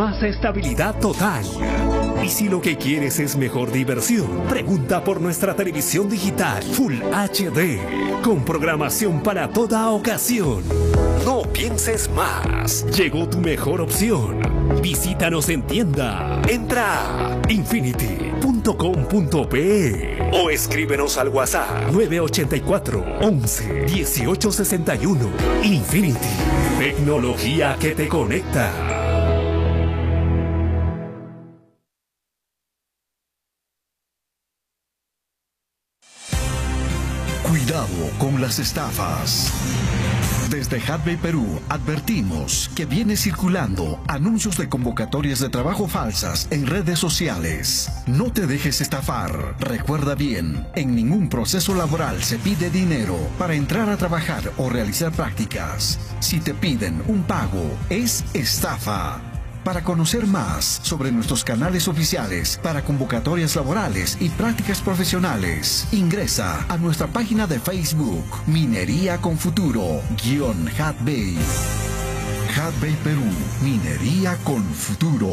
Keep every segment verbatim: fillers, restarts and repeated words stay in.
más estabilidad total. Y si lo que quieres es mejor diversión, pregunta por nuestra televisión digital Full H D, con programación para toda ocasión. No pienses más. Llegó tu mejor opción. Visítanos en tienda. Entra a infinity punto com punto pe o escríbenos al WhatsApp nueve ocho cuatro, once, dieciocho sesenta y uno. Infinity. Tecnología que te conecta. Cuidado con las estafas. Desde Hatbay Perú advertimos que viene circulando anuncios de convocatorias de trabajo falsas en redes sociales. No te dejes estafar. Recuerda bien, en ningún proceso laboral se pide dinero para entrar a trabajar o realizar prácticas. Si te piden un pago, es estafa. Para conocer más sobre nuestros canales oficiales para convocatorias laborales y prácticas profesionales, ingresa a nuestra página de Facebook, Minería con Futuro, guión Hatbay. Hatbay Perú, Minería con Futuro.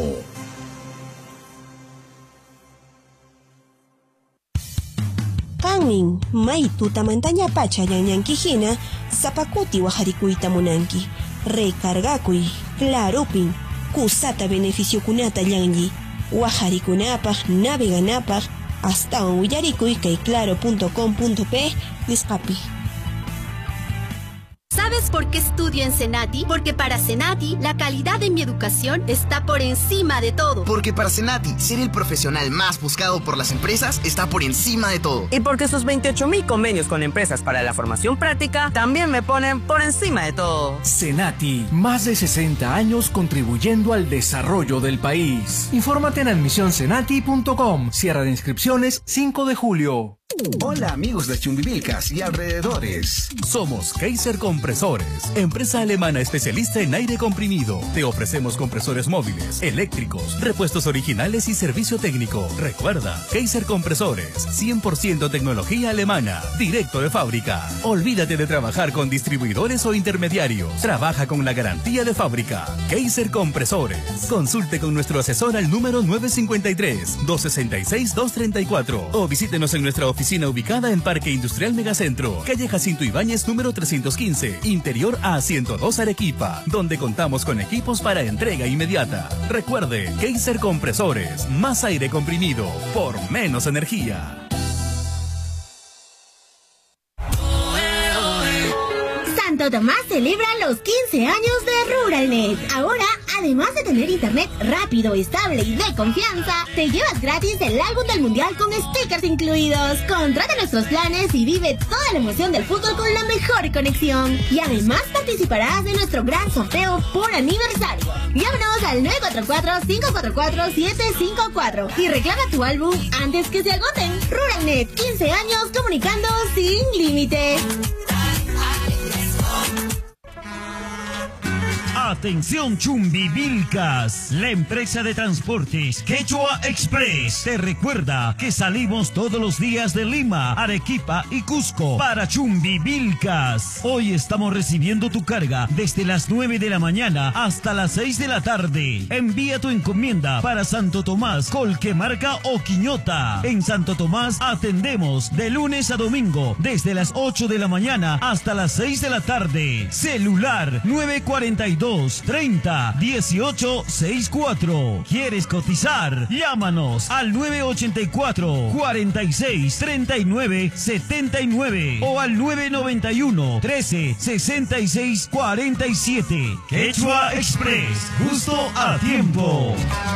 Kanmin, maitu tamantaña pacha yanyankijina, zapakuti wajarikuita munanki, recargakui, clarupin, kusata beneficio kunata yangi, wajarikunapaj, naveganapaj, hasta un willarikuy kay claro punto com punto pe, nisqapi. ¿Sabes por qué estudio en Senati? Porque para Senati, la calidad de mi educación está por encima de todo. Porque para Senati, ser el profesional más buscado por las empresas está por encima de todo. Y porque sus veintiocho mil convenios con empresas para la formación práctica también me ponen por encima de todo. Senati, más de sesenta años contribuyendo al desarrollo del país. Infórmate en admisión senati punto com. Cierre de inscripciones cinco de julio. Hola amigos de Chumbivilcas y alrededores. Somos Kaiser Compresores, empresa alemana especialista en aire comprimido. Te ofrecemos compresores móviles, eléctricos, repuestos originales y servicio técnico. Recuerda, Kaiser Compresores, cien por ciento tecnología alemana, directo de fábrica. Olvídate de trabajar con distribuidores o intermediarios. Trabaja con la garantía de fábrica. Kaiser Compresores. Consulte con nuestro asesor al número nueve cinco tres, dos seis seis, dos tres cuatro o visítenos en nuestra oficina Oficina ubicada en Parque Industrial Megacentro, calle Jacinto Ibáñez número trescientos quince, interior A ciento dos Arequipa, donde contamos con equipos para entrega inmediata. Recuerde, Kaiser Compresores, más aire comprimido por menos energía. Santo Tomás celebra los quince años de RuralNet. Ahora, además de tener internet rápido, estable y de confianza, te llevas gratis el álbum del mundial con stickers incluidos. Contrata nuestros planes y vive toda la emoción del fútbol con la mejor conexión. Y además participarás de nuestro gran sorteo por aniversario. Llámanos al nueve cuatro cuatro, cinco cuatro cuatro, siete cinco cuatro y reclama tu álbum antes que se agoten. RuralNet, quince años comunicando sin límites. Atención Chumbivilcas, la empresa de transportes Quechua Express te recuerda que salimos todos los días de Lima, Arequipa y Cusco para Chumbivilcas. Hoy estamos recibiendo tu carga desde las nueve de la mañana hasta las seis de la tarde. Envía tu encomienda para Santo Tomás, Colquemarca o Quiñota. En Santo Tomás atendemos de lunes a domingo desde las ocho de la mañana hasta las seis de la tarde. Celular nueve cuatro dos, treinta, dieciocho, sesenta y cuatro. ¿Quieres cotizar? Llámanos al nueve ocho cuatro, cuarenta y seis, treinta y nueve, setenta y nueve o al nueve nueve uno, trece, sesenta y seis, cuarenta y siete. Quechua Express, justo a tiempo.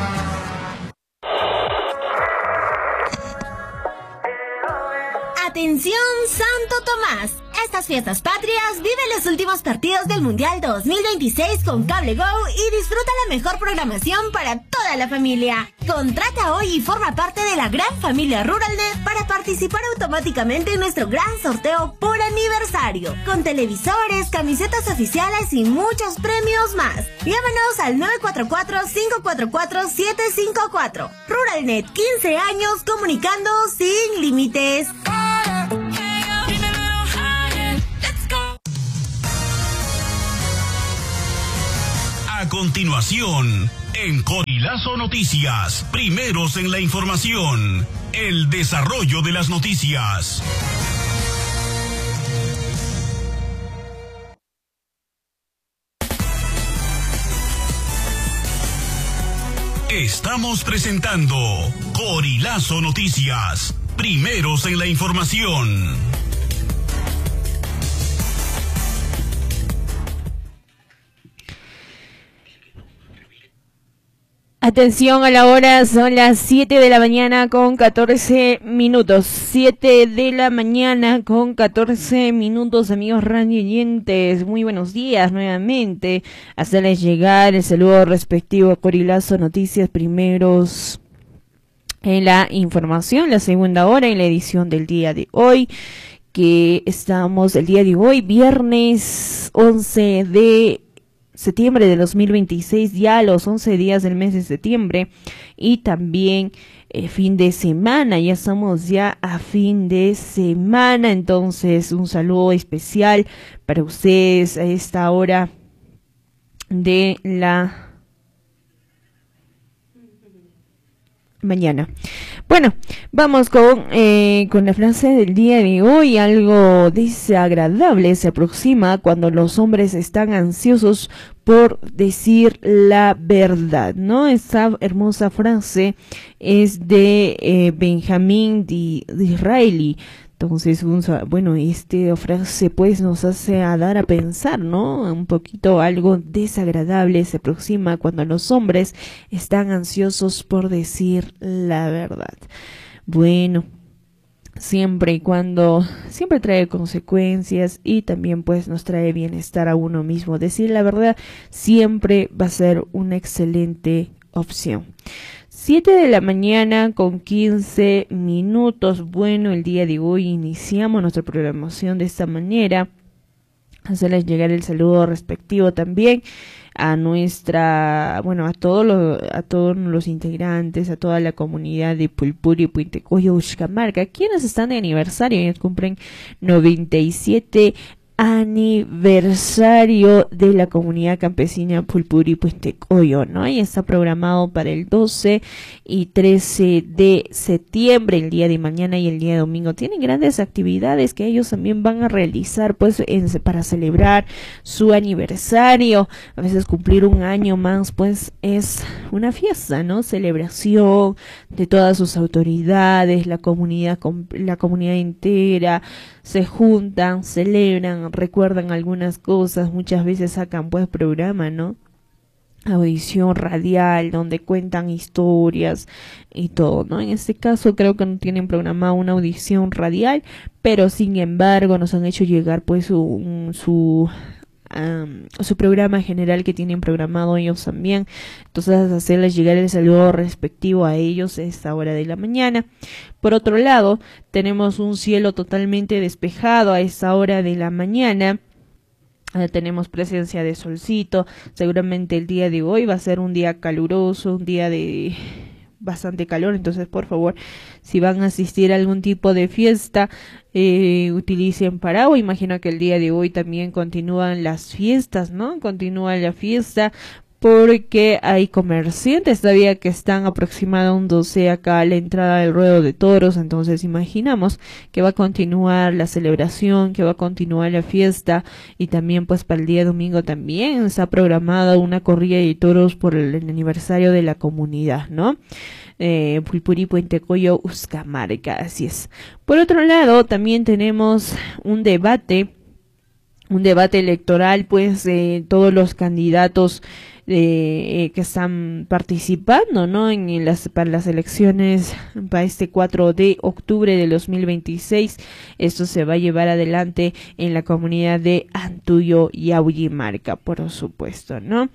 Atención Santo Tomás. Estas fiestas patrias vive los últimos partidos del Mundial dos mil veintiséis con Cable Go y disfruta la mejor programación para toda la familia. Contrata hoy y forma parte de la gran familia RuralNet para participar automáticamente en nuestro gran sorteo por aniversario, con televisores, camisetas oficiales y muchos premios más. Llámanos al nueve cuatro cuatro, cinco cuatro cuatro, siete cinco cuatro. RuralNet, quince años comunicando sin límites. A continuación, en Col Corilazo Noticias, primeros en la información, el desarrollo de las noticias. Estamos presentando Corilazo Noticias, primeros en la información. Atención a la hora, son las siete de la mañana con catorce minutos. siete de la mañana con catorce minutos, amigos radioyentes. Muy buenos días nuevamente. Hacerles llegar el saludo respectivo a Corilazo Noticias, primeros en la información, la segunda hora en la edición del día de hoy, que estamos el día de hoy, viernes once de septiembre de dos mil veintiséis, ya los once días del mes de septiembre, y también eh, fin de semana, ya estamos ya a fin de semana. Entonces un saludo especial para ustedes a esta hora de la mañana. Bueno, vamos con eh, con la frase del día de hoy. Algo desagradable se aproxima cuando los hombres están ansiosos por decir la verdad, ¿no? Esta hermosa frase es de eh, Benjamín Disraeli. Entonces, un, bueno, esta frase pues nos hace a dar a pensar, ¿no? Un poquito algo desagradable se aproxima cuando los hombres están ansiosos por decir la verdad. Bueno, siempre y cuando, siempre trae consecuencias y también pues nos trae bienestar a uno mismo. Decir la verdad siempre va a ser una excelente opción. siete de la mañana con quince minutos. Bueno, el día de hoy iniciamos nuestra programación de esta manera. Hacerles llegar el saludo respectivo también a nuestra, bueno, a todos los, a todos los integrantes, a toda la comunidad de Pulpuri, Puintecoyo, Uxcamarca, quienes están de aniversario y cumplen noventa y siete aniversario de la comunidad campesina Pulpuri Puintecoyo, ¿no? Y está programado para el doce y trece de septiembre, el día de mañana y el día de domingo. Tienen grandes actividades que ellos también van a realizar, pues, en, para celebrar su aniversario. A veces cumplir un año más, pues, es una fiesta, ¿no? Celebración de todas sus autoridades, la comunidad, la comunidad entera se juntan, celebran, recuerdan algunas cosas, muchas veces sacan pues programa, ¿no? Audición radial, donde cuentan historias y todo, ¿no? En este caso creo que no tienen programado una audición radial, pero sin embargo nos han hecho llegar pues su, un, su Um, su programa general que tienen programado ellos también. Entonces hacerles llegar el saludo respectivo a ellos a esta hora de la mañana. Por otro lado, tenemos un cielo totalmente despejado a esta hora de la mañana. Uh, tenemos presencia de solcito. Seguramente el día de hoy va a ser un día caluroso, un día de bastante calor. Entonces, por favor, si van a asistir a algún tipo de fiesta, eh, utilicen paraguas. Imagino que el día de hoy también continúan las fiestas, ¿no? Continúa la fiesta porque hay comerciantes todavía que están aproximándose acá a la entrada del ruedo de toros. Entonces imaginamos que va a continuar la celebración, que va a continuar la fiesta, y también pues para el día domingo también está programada una corrida de toros por el, el aniversario de la comunidad, ¿no? Eh, Pulpuri, Puintecoyo, Uxcamarca, así es. Por otro lado, también tenemos un debate, un debate electoral, pues de eh, todos los candidatos eh, que están participando, ¿no? En las, para las elecciones para este cuatro de octubre de dos mil veintiséis. Esto se va a llevar adelante en la comunidad de Antuyo y Aullimarca, por supuesto, ¿no?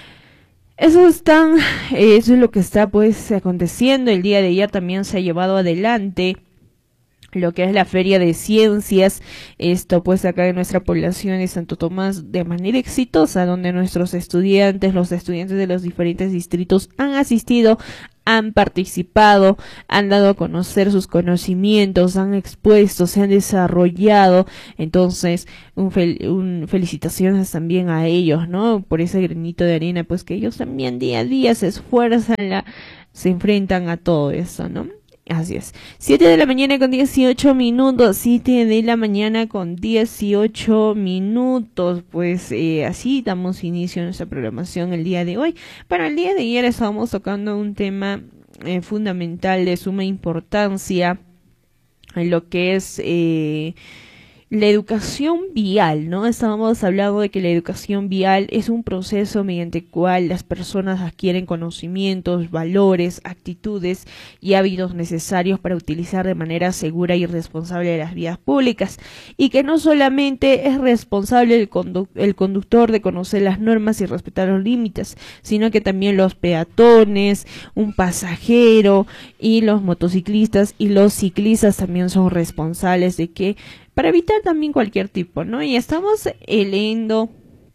Eso están, eso es lo que está pues aconteciendo. El día de ayer también se ha llevado adelante lo que es la Feria de Ciencias, esto pues acá en nuestra población de Santo Tomás, de manera exitosa, donde nuestros estudiantes, los estudiantes de los diferentes distritos han asistido han participado, han dado a conocer sus conocimientos, han expuesto, se han desarrollado. Entonces, un, fel un felicitaciones también a ellos, ¿no? Por ese granito de arena, pues que ellos también día a día se esfuerzan, la, se enfrentan a todo eso, ¿no? Así es. siete de la mañana con dieciocho minutos. siete de la mañana con dieciocho minutos. Pues eh, así damos inicio a nuestra programación el día de hoy. Para el día de ayer estábamos tocando un tema eh, fundamental de suma importancia en lo que es eh, la educación vial, ¿no? Estábamos hablando de que la educación vial es un proceso mediante el cual las personas adquieren conocimientos, valores, actitudes y hábitos necesarios para utilizar de manera segura y responsable las vías públicas, y que no solamente es responsable el, condu el conductor de conocer las normas y respetar los límites, sino que también los peatones, un pasajero y los motociclistas y los ciclistas también son responsables de que para evitar también cualquier tipo, ¿no? Y estamos eh, leyendo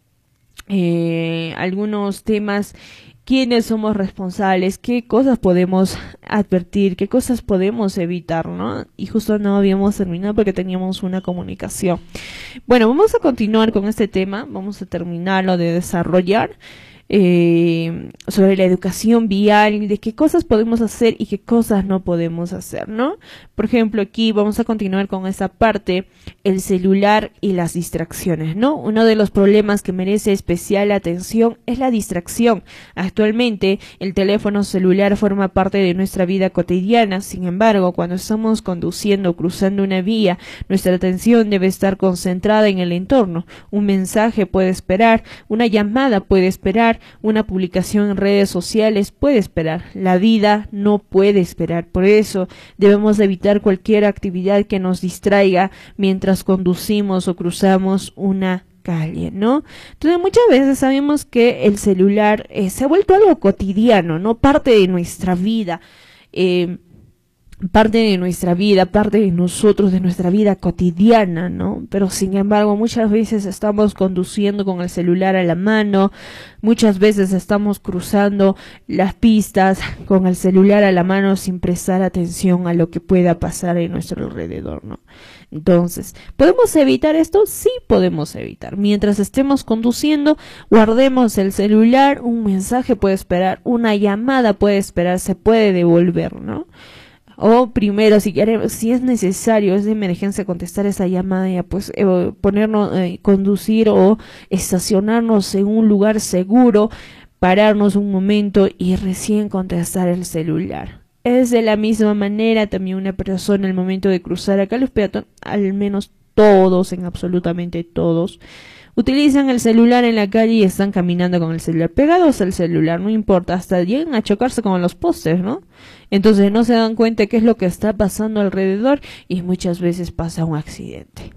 eh, algunos temas, quiénes somos responsables, qué cosas podemos advertir, qué cosas podemos evitar, ¿no? Y justo no habíamos terminado porque teníamos una comunicación. Bueno, vamos a continuar con este tema, vamos a terminarlo de desarrollar. Eh, sobre la educación vial, de qué cosas podemos hacer y qué cosas no podemos hacer, ¿no? Por ejemplo, aquí vamos a continuar con esta parte, el celular y las distracciones, ¿no? Uno de los problemas que merece especial atención es la distracción. Actualmente, el teléfono celular forma parte de nuestra vida cotidiana. Sin embargo, cuando estamos conduciendo o cruzando una vía, nuestra atención debe estar concentrada en el entorno. Un mensaje puede esperar, una llamada puede esperar, una publicación en redes sociales puede esperar. La vida no puede esperar. Por eso debemos evitar cualquier actividad que nos distraiga mientras conducimos o cruzamos una calle, ¿no? Entonces muchas veces sabemos que el celular eh, se ha vuelto algo cotidiano, ¿no? Parte de nuestra vida. Eh, parte de nuestra vida, parte de nosotros, de nuestra vida cotidiana, ¿no? Pero sin embargo, muchas veces estamos conduciendo con el celular a la mano, muchas veces estamos cruzando las pistas con el celular a la mano sin prestar atención a lo que pueda pasar en nuestro alrededor, ¿no? Entonces, ¿podemos evitar esto? Sí podemos evitar. Mientras estemos conduciendo, guardemos el celular, un mensaje puede esperar, una llamada puede esperar, se puede devolver, ¿no? O primero, si queremos, si es necesario, es de emergencia contestar esa llamada, ya pues eh, ponernos, eh, conducir o estacionarnos en un lugar seguro, pararnos un momento y recién contestar el celular. Es de la misma manera también una persona al momento de cruzar acá los peatones, al menos todos, en absolutamente todos, utilizan el celular en la calle y están caminando con el celular, pegados al celular, no importa, hasta llegan a chocarse con los postes, ¿no? Entonces no se dan cuenta qué es lo que está pasando alrededor y muchas veces pasa un accidente.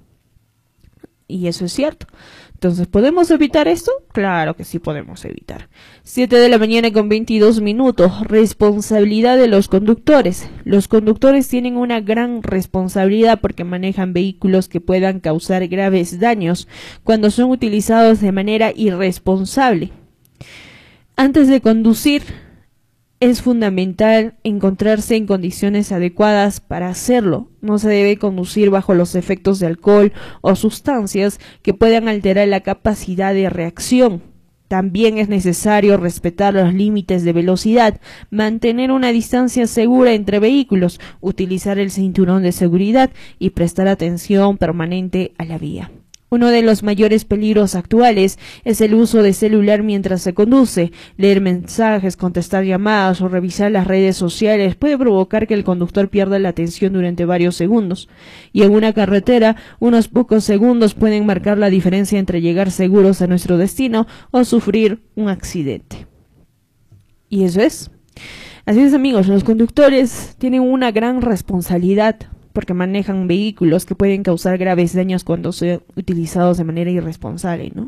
Y eso es cierto. Entonces, ¿podemos evitar esto? Claro que sí podemos evitar. siete de la mañana con veintidós minutos. Responsabilidad de los conductores. Los conductores tienen una gran responsabilidad porque manejan vehículos que puedan causar graves daños cuando son utilizados de manera irresponsable. Antes de conducir, es fundamental encontrarse en condiciones adecuadas para hacerlo. No se debe conducir bajo los efectos de alcohol o sustancias que puedan alterar la capacidad de reacción. También es necesario respetar los límites de velocidad, mantener una distancia segura entre vehículos, utilizar el cinturón de seguridad y prestar atención permanente a la vía. Uno de los mayores peligros actuales es el uso de celular mientras se conduce. Leer mensajes, contestar llamadas o revisar las redes sociales puede provocar que el conductor pierda la atención durante varios segundos. Y en una carretera, unos pocos segundos pueden marcar la diferencia entre llegar seguros a nuestro destino o sufrir un accidente. Y eso es. Así es, amigos, los conductores tienen una gran responsabilidad porque manejan vehículos que pueden causar graves daños cuando son utilizados de manera irresponsable, ¿no?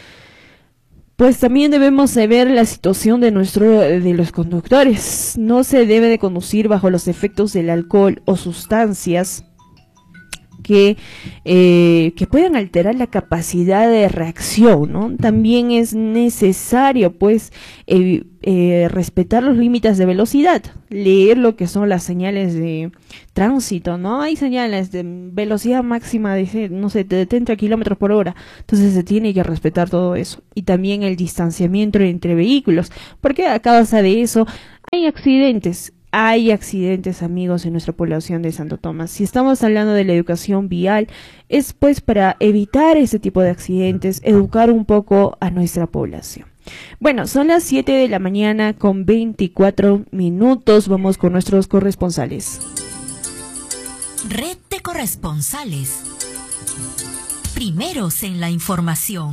Pues también debemos ver la situación de nuestro de los conductores. No se debe de conducir bajo los efectos del alcohol o sustancias que, eh, que puedan alterar la capacidad de reacción, ¿no? También es necesario, pues, eh, eh, respetar los límites de velocidad, leer lo que son las señales de tránsito, ¿no? Hay señales de velocidad máxima de, no sé, de treinta kilómetros por hora, entonces se tiene que respetar todo eso. Y también el distanciamiento entre vehículos, porque a causa de eso hay accidentes. Hay accidentes, amigos, en nuestra población de Santo Tomás. Si estamos hablando de la educación vial, es pues para evitar ese tipo de accidentes, educar un poco a nuestra población. Bueno, son las siete de la mañana con veinticuatro minutos. Vamos con nuestros corresponsales. Red de corresponsales. Primeros en la información.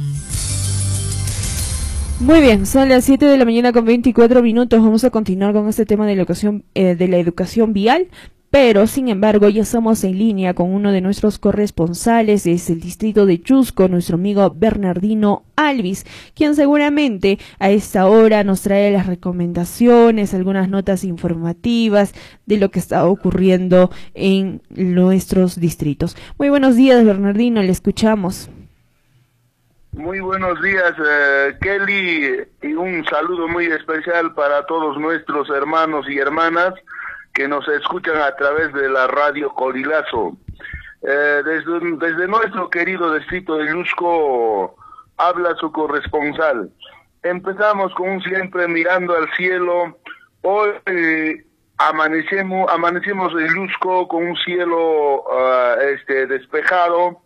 Muy bien, son las siete de la mañana con veinticuatro minutos. Vamos a continuar con este tema de la educación, eh, de la educación vial, pero sin embargo ya estamos en línea con uno de nuestros corresponsales desde el distrito de Chusco, nuestro amigo Bernardino Alvis, quien seguramente a esta hora nos trae las recomendaciones, algunas notas informativas de lo que está ocurriendo en nuestros distritos. Muy buenos días, Bernardino, le escuchamos. Muy buenos días, eh, Kelly, y un saludo muy especial para todos nuestros hermanos y hermanas que nos escuchan a través de la radio Colilazo. Eh, desde, desde nuestro querido distrito de Chusco habla su corresponsal. Empezamos como siempre mirando al cielo. Hoy eh, amanecemos, amanecemos en Chusco con un cielo uh, este, despejado.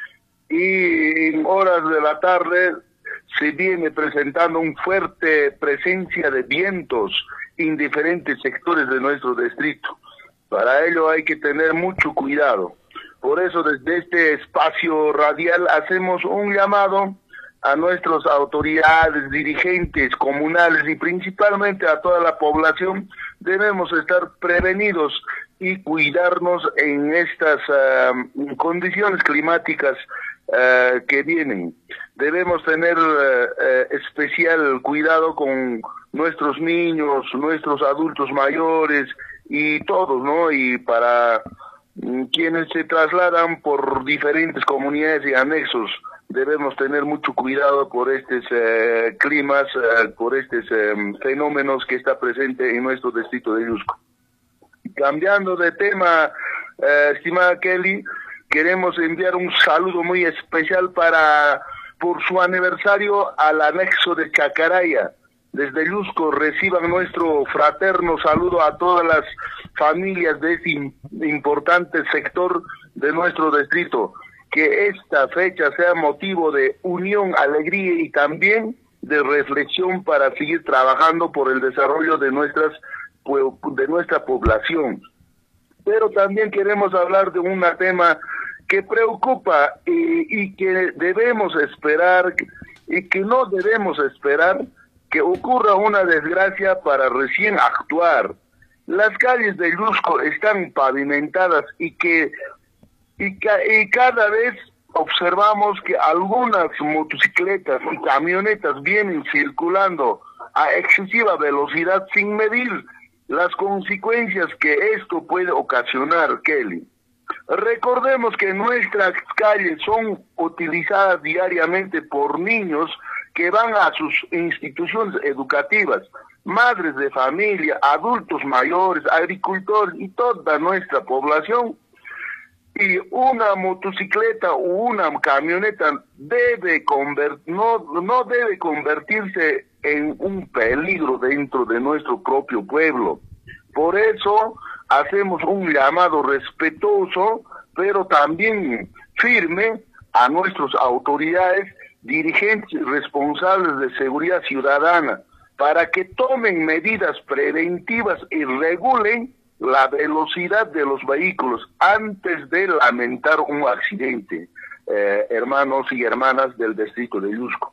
Y en horas de la tarde se viene presentando una fuerte presencia de vientos en diferentes sectores de nuestro distrito. Para ello hay que tener mucho cuidado. Por eso desde este espacio radial hacemos un llamado a nuestras autoridades, dirigentes comunales y principalmente a toda la población. Debemos estar prevenidos y cuidarnos en estas uh, condiciones climáticas Uh, que vienen. Debemos tener uh, uh, especial cuidado con nuestros niños, nuestros adultos mayores y todos, ¿no? Y para um, quienes se trasladan por diferentes comunidades y anexos, debemos tener mucho cuidado por estos uh, climas, uh, por estos um, fenómenos que está presente en nuestro distrito de Chusco. Cambiando de tema, uh, estimada Kelly, queremos enviar un saludo muy especial para por su aniversario al anexo de Chacaraya. Desde Chusco reciban nuestro fraterno saludo a todas las familias de este importante sector de nuestro distrito. Que esta fecha sea motivo de unión, alegría y también de reflexión para seguir trabajando por el desarrollo de nuestras de nuestra población. Pero también queremos hablar de un tema que preocupa y, y que debemos esperar y que no debemos esperar que ocurra una desgracia para recién actuar. Las calles de Chusco están pavimentadas y que y, ca, y cada vez observamos que algunas motocicletas y camionetas vienen circulando a excesiva velocidad sin medir las consecuencias que esto puede ocasionar, Kelly. Recordemos que nuestras calles son utilizadas diariamente por niños que van a sus instituciones educativas, madres de familia, adultos mayores, agricultores y toda nuestra población. Y una motocicleta o una camioneta debe convert- no, no debe convertirse en un peligro dentro de nuestro propio pueblo. Por eso hacemos un llamado respetuoso, pero también firme a nuestras autoridades, dirigentes responsables de seguridad ciudadana, para que tomen medidas preventivas y regulen la velocidad de los vehículos antes de lamentar un accidente, eh, hermanos y hermanas del distrito de Chusco.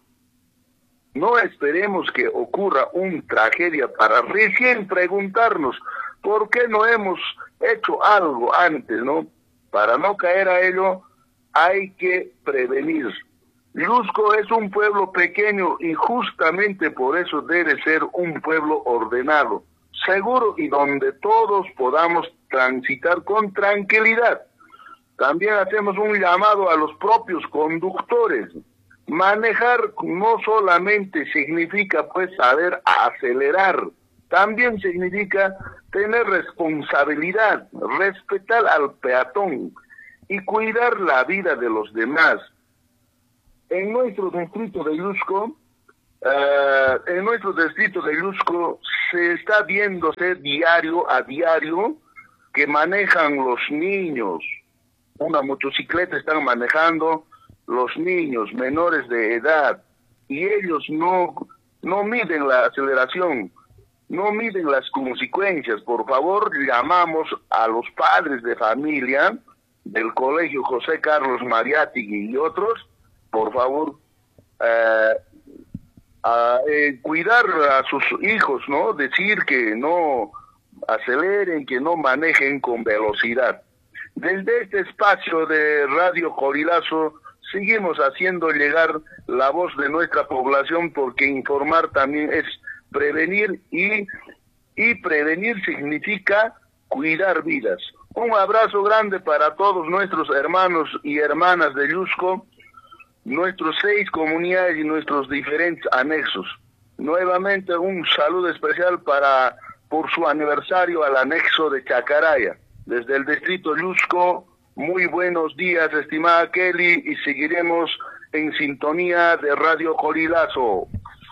No esperemos que ocurra una tragedia para recién preguntarnos por qué no hemos hecho algo antes, ¿no? Para no caer a ello, hay que prevenir. Chusco es un pueblo pequeño y justamente por eso debe ser un pueblo ordenado, seguro y donde todos podamos transitar con tranquilidad. También hacemos un llamado a los propios conductores. Manejar no solamente significa pues saber acelerar, también significa tener responsabilidad, respetar al peatón y cuidar la vida de los demás. En nuestro distrito de Yusco, uh, en nuestro distrito de Yusco se está viéndose diario a diario que manejan los niños. Una motocicleta están manejando los niños menores de edad y ellos no, no miden la aceleración, no miden las consecuencias. Por favor, llamamos a los padres de familia del Colegio José Carlos Mariátegui y otros, por favor, eh, a, eh, cuidar a sus hijos, ¿no? Decir que no aceleren, que no manejen con velocidad. Desde este espacio de Radio Corilazo seguimos haciendo llegar la voz de nuestra población, porque informar también es prevenir y, y prevenir significa cuidar vidas. Un abrazo grande para todos nuestros hermanos y hermanas de Yusco, nuestros seis comunidades y nuestros diferentes anexos. Nuevamente un saludo especial para por su aniversario al anexo de Chacaraya. Desde el distrito Yusco, muy buenos días, estimada Kelly, y seguiremos en sintonía de Radio Corilazo.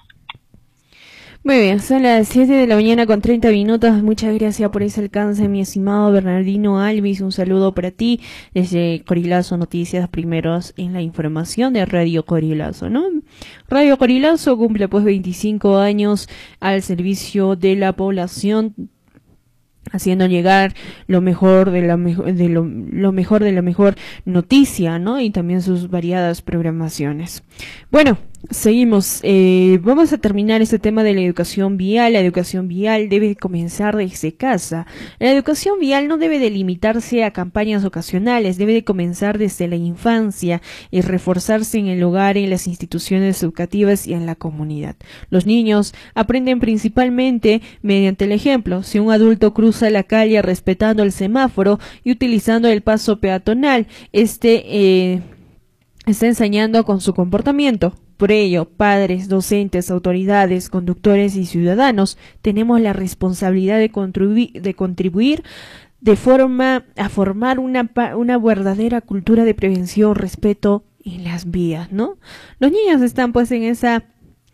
Muy bien, son las siete de la mañana con treinta minutos. Muchas gracias por ese alcance, mi estimado Bernardino Alvis. Un saludo para ti desde Corilazo Noticias, primeros en la información de Radio Corilazo, ¿no? Radio Corilazo cumple pues veinticinco años al servicio de la población, haciendo llegar lo mejor de la mejor de lo, lo mejor de la mejor noticia, ¿no? Y también sus variadas programaciones. Bueno, seguimos. Eh, vamos a terminar este tema de la educación vial. La educación vial debe comenzar desde casa. La educación vial no debe de limitarse a campañas ocasionales, debe de comenzar desde la infancia y reforzarse en el hogar, en las instituciones educativas y en la comunidad. Los niños aprenden principalmente mediante el ejemplo. Si un adulto cruza la calle respetando el semáforo y utilizando el paso peatonal, este eh, está enseñando con su comportamiento. Por ello, padres, docentes, autoridades, conductores y ciudadanos tenemos la responsabilidad de contribuir, de contribuir de forma a formar una, una verdadera cultura de prevención, respeto en las vías, ¿no? Los niños están pues en esa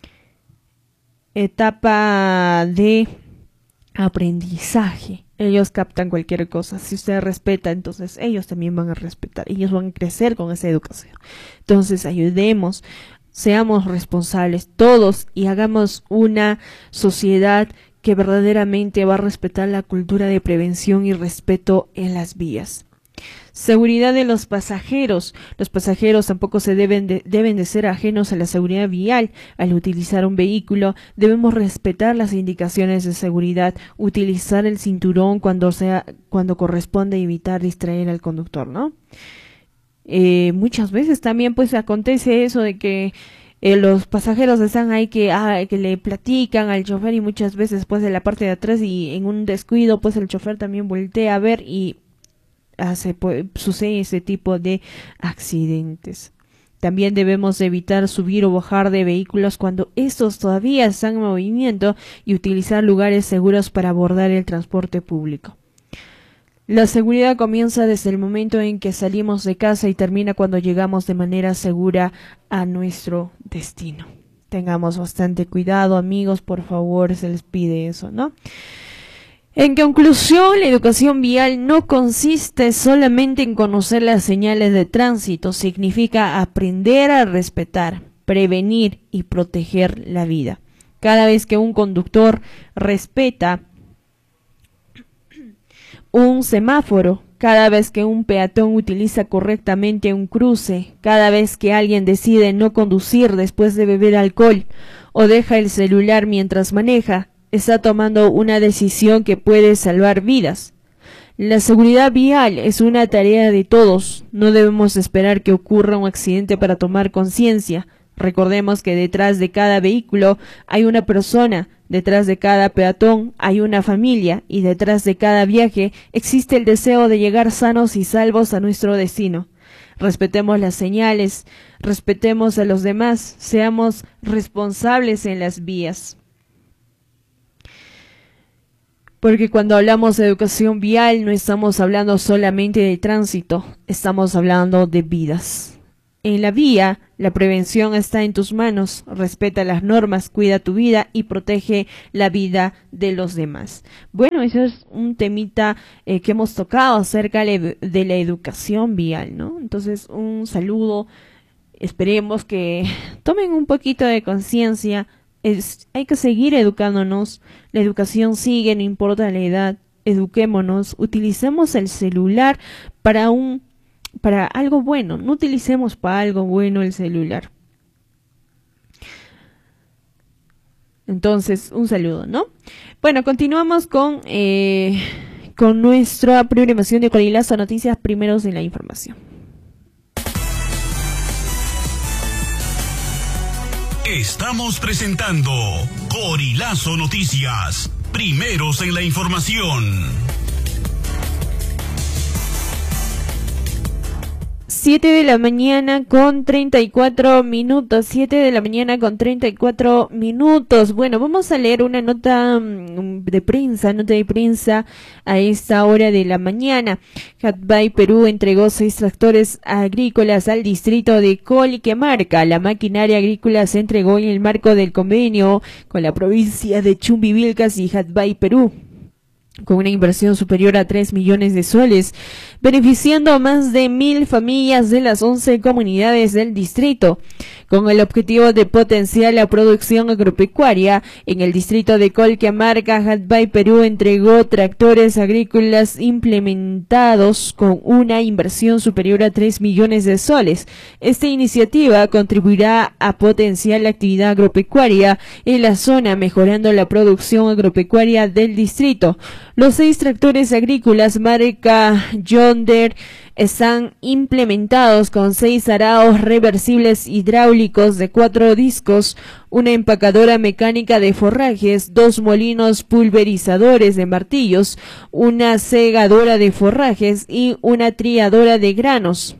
etapa de aprendizaje. Ellos captan cualquier cosa. Si usted respeta, entonces ellos también van a respetar. Ellos van a crecer con esa educación. Entonces, ayudemos, seamos responsables todos y hagamos una sociedad que verdaderamente va a respetar la cultura de prevención y respeto en las vías. Seguridad de los pasajeros. Los pasajeros tampoco se deben de, deben de ser ajenos a la seguridad vial. Al utilizar un vehículo debemos respetar las indicaciones de seguridad, utilizar el cinturón cuando sea cuando corresponde, evitar distraer al conductor, ¿no? Eh, muchas veces también pues acontece eso de que eh, los pasajeros están ahí que ah, que le platican al chofer y muchas veces pues de la parte de atrás y en un descuido pues el chofer también voltea a ver y hace pues, sucede ese tipo de accidentes. También debemos evitar subir o bajar de vehículos cuando estos todavía están en movimiento y utilizar lugares seguros para abordar el transporte público. La seguridad comienza desde el momento en que salimos de casa y termina cuando llegamos de manera segura a nuestro destino. Tengamos bastante cuidado, amigos, por favor, se les pide eso, ¿no? En conclusión, la educación vial no consiste solamente en conocer las señales de tránsito, significa aprender a respetar, prevenir y proteger la vida. Cada vez que un conductor respeta un semáforo, cada vez que un peatón utiliza correctamente un cruce, cada vez que alguien decide no conducir después de beber alcohol o deja el celular mientras maneja, está tomando una decisión que puede salvar vidas. La seguridad vial es una tarea de todos. No debemos esperar que ocurra un accidente para tomar conciencia. Recordemos que detrás de cada vehículo hay una persona, detrás de cada peatón hay una familia y detrás de cada viaje existe el deseo de llegar sanos y salvos a nuestro destino. Respetemos las señales, respetemos a los demás, seamos responsables en las vías. Porque cuando hablamos de educación vial no estamos hablando solamente de tránsito, estamos hablando de vidas. En la vía, la prevención está en tus manos. Respeta las normas, cuida tu vida y protege la vida de los demás. Bueno, eso es un temita eh, que hemos tocado acerca de, de la educación vial, ¿no? Entonces, un saludo. Esperemos que tomen un poquito de conciencia. Es, hay que seguir educándonos. La educación sigue, no importa la edad. Eduquémonos. Utilicemos el celular para un para algo bueno, no utilicemos para algo bueno el celular. Entonces, un saludo, ¿no? Bueno, continuamos con, eh, con nuestra programación de Corilazo Noticias, primeros en la información. Estamos presentando Corilazo Noticias, primeros en la información. siete de la mañana con treinta y cuatro minutos, siete de la mañana con treinta y cuatro minutos. Bueno, vamos a leer una nota um, de prensa, nota de prensa a esta hora de la mañana. Hatbay Perú entregó seis tractores agrícolas al distrito de Colquemarca. La maquinaria agrícola se entregó en el marco del convenio con la provincia de Chumbivilcas y Hatbay Perú, con una inversión superior a tres millones de soles, beneficiando a más de mil familias de las once comunidades del distrito, con el objetivo de potenciar la producción agropecuaria. En el distrito de Colquemarca, Hatbay Perú entregó tractores agrícolas implementados con una inversión superior a tres millones de soles. Esta iniciativa contribuirá a potenciar la actividad agropecuaria en la zona, mejorando la producción agropecuaria del distrito. Los seis tractores agrícolas marca John Deere están implementados con seis arados reversibles hidráulicos de cuatro discos, una empacadora mecánica de forrajes, dos molinos pulverizadores de martillos, una segadora de forrajes y una triadora de granos.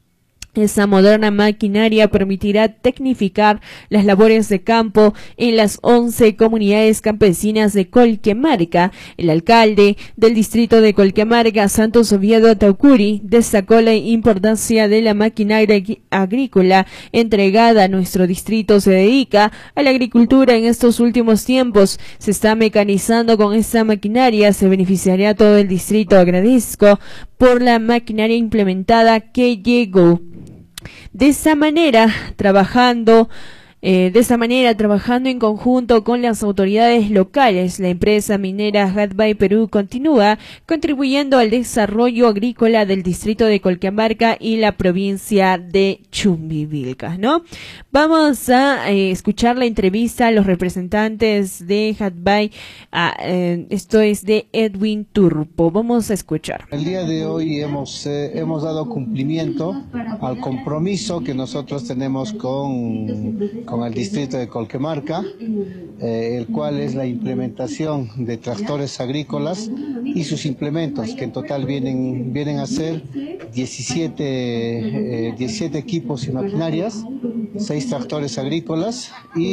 Esa moderna maquinaria permitirá tecnificar las labores de campo en las once comunidades campesinas de Colquemarca. El alcalde del distrito de Colquemarca, Santos Oviedo Ataucuri, destacó la importancia de la maquinaria agrícola entregada a nuestro distrito. Se dedica a la agricultura en estos últimos tiempos. Se está mecanizando con esta maquinaria. Se beneficiaría a todo el distrito. Agradezco por la maquinaria implementada que llegó. De esta manera, trabajando, eh, de esta manera, trabajando en conjunto con las autoridades locales, la empresa minera Hatbay Perú continúa contribuyendo al desarrollo agrícola del distrito de Colquemarca y la provincia de Chumbivilcas, ¿no? Vamos a eh, escuchar la entrevista a los representantes de Hatbay. Ah, eh, esto es de Edwin Turpo. Vamos a escuchar. El día de hoy hemos, eh, hemos dado cumplimiento al compromiso que nosotros tenemos con, con el distrito de Colquemarca, eh, el cual es la implementación de tractores agrícolas y sus implementos, que en total vienen, vienen a ser diecisiete, eh, diecisiete equipos y maquinarias, seis tractores agrícolas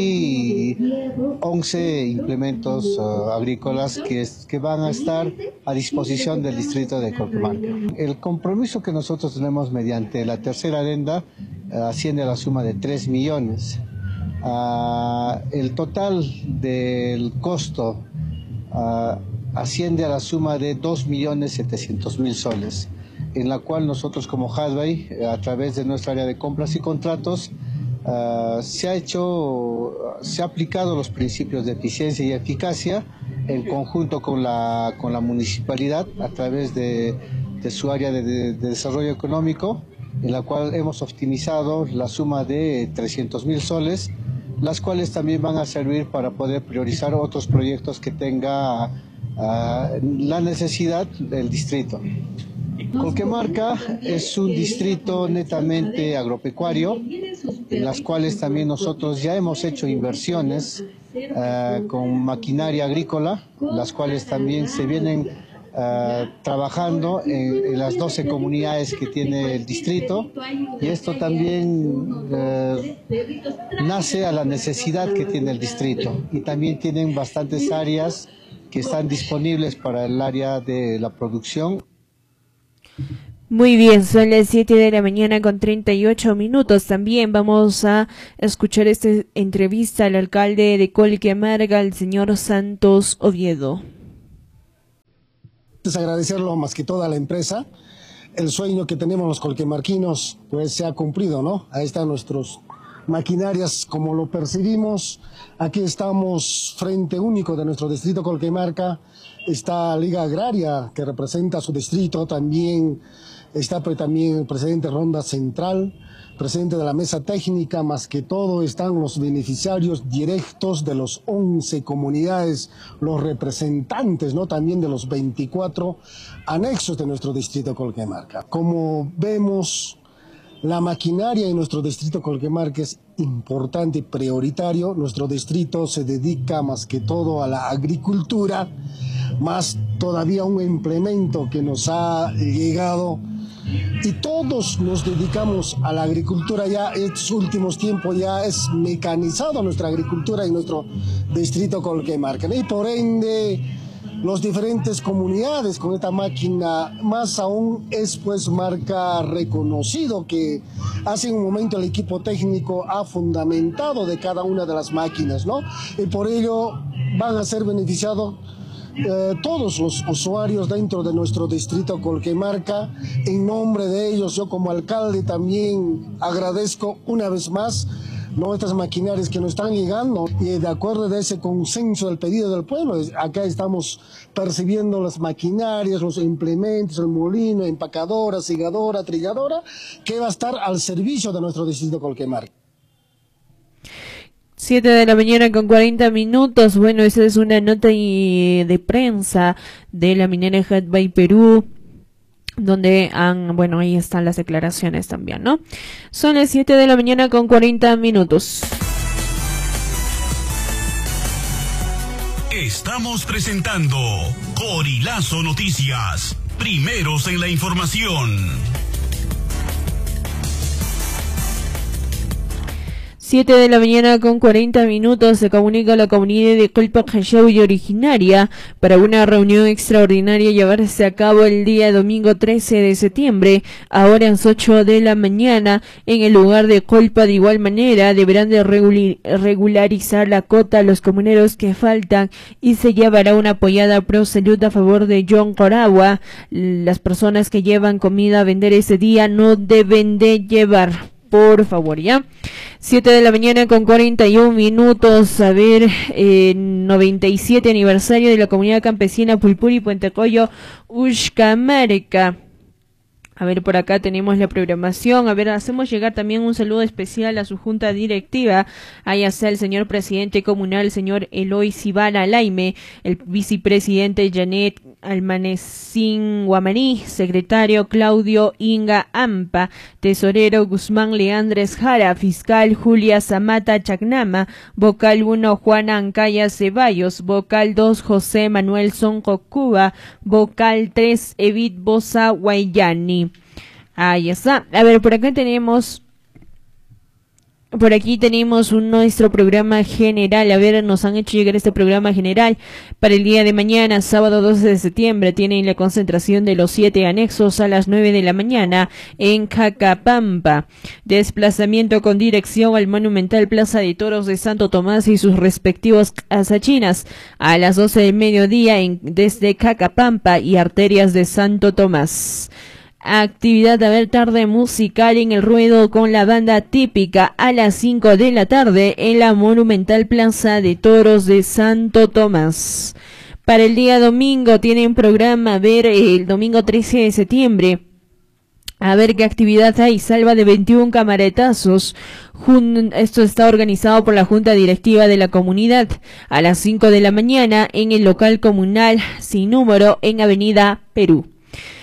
y once implementos uh, agrícolas que, es, que van a estar a disposición del distrito de Colquemarca. El compromiso que nosotros tenemos mediante la tercera adenda uh, asciende a la suma de tres millones. Uh, el total del costo uh, asciende a la suma de dos millones setecientos mil soles, en la cual nosotros como Hatbay, a través de nuestra área de compras y contratos, Uh, se ha hecho, se ha aplicado los principios de eficiencia y eficacia en conjunto con la, con la municipalidad a través de, de su área de, de, de desarrollo económico, en la cual hemos optimizado la suma de trescientos mil soles, las cuales también van a servir para poder priorizar otros proyectos que tenga uh, la necesidad del distrito. ¿Y Colquemarca es un distrito netamente agropecuario, en las cuales también nosotros ya hemos hecho inversiones uh, con maquinaria agrícola, las cuales también se vienen uh, trabajando en, en las doce comunidades que tiene el distrito, y esto también uh, nace a la necesidad que tiene el distrito, y también tienen bastantes áreas que están disponibles para el área de la producción. Muy bien, son las siete de la mañana con treinta y ocho minutos. También vamos a escuchar esta entrevista al alcalde de Colquemarca, el señor Santos Oviedo. Es agradecerlo más que todo a la empresa. El sueño que tenemos los colquemarquinos pues se ha cumplido, ¿no? Ahí están nuestros maquinarias como lo percibimos. Aquí estamos frente único de nuestro distrito Colquemarca. Está Liga Agraria, que representa su distrito, también está también el presidente Ronda Central, presidente de la mesa técnica, más que todo están los beneficiarios directos de los once comunidades, los representantes, ¿no? También de los veinticuatro anexos de nuestro distrito Colquemarca. Como vemos, la maquinaria en nuestro distrito Colquemarca es importante y prioritario. Nuestro distrito se dedica más que todo a la agricultura, más todavía un implemento que nos ha llegado, y todos nos dedicamos a la agricultura. Ya en estos últimos tiempos ya es mecanizado nuestra agricultura en nuestro distrito Colquemarca, y por ende las diferentes comunidades con esta máquina, más aún es pues marca reconocido que hace un momento el equipo técnico ha fundamentado de cada una de las máquinas, ¿no? Y por ello van a ser beneficiados Eh, todos los usuarios dentro de nuestro distrito Colquemarca. En nombre de ellos, yo como alcalde también agradezco una vez más, ¿no?, estas maquinarias que nos están llegando, y de acuerdo a ese consenso del pedido del pueblo, acá estamos percibiendo las maquinarias, los implementos, el molino, empacadora, segadora, trilladora, que va a estar al servicio de nuestro distrito Colquemarca. siete de la mañana con cuarenta minutos. Bueno, esa es una nota de prensa de la minera Hudbay Perú, donde han, bueno, ahí están las declaraciones también, ¿no? Son las siete de la mañana con cuarenta minutos. Estamos presentando Corilazo Noticias, primeros en la información. siete de la mañana con cuarenta minutos. Se comunica a la comunidad de Colpa Callao originaria para una reunión extraordinaria llevarse a cabo el día domingo trece de septiembre a horas ocho de la mañana en el lugar de Colpa. De igual manera deberán de regularizar la cota a los comuneros que faltan, y se llevará una apoyada pro salud a favor de John Coragua. Las personas que llevan comida a vender ese día no deben de llevar, por favor, ¿ya? siete de la mañana con cuarenta y un minutos. A ver, eh, noventa y siete aniversario de la comunidad campesina Pulpuri Puentecoyo Uxcamarca. A ver, por acá tenemos la programación. A ver, hacemos llegar también un saludo especial a su junta directiva. Ahí está el señor presidente comunal, señor Eloy Cibana Laime, el vicepresidente Janet Almanecín Guamaní, secretario Claudio Inga Ampa, tesorero Guzmán Leandres Jara, fiscal Julia Zamata Chacnama, vocal uno Juana Ancaya Ceballos, vocal dos José Manuel Sonco Cuba, vocal tres Evit Bosa Guayani. Ahí está. A ver, por acá tenemos, por aquí tenemos un, nuestro programa general. A ver, nos han hecho llegar este programa general para el día de mañana, sábado doce de septiembre. Tienen la concentración de los siete anexos a las nueve de la mañana en Cacapampa. Desplazamiento con dirección al monumental Plaza de Toros de Santo Tomás y sus respectivos asachinas a las doce del mediodía en, desde Cacapampa y arterias de Santo Tomás. Actividad, a ver, tarde musical en el ruedo con la banda típica a las cinco de la tarde en la monumental Plaza de Toros de Santo Tomás. Para el día domingo tienen programa, a ver, el domingo trece de septiembre. A ver qué actividad hay. Salva de veintiún camaretazos. Jun- esto está organizado por la Junta Directiva de la Comunidad a las cinco de la mañana en el local comunal sin número en Avenida Perú.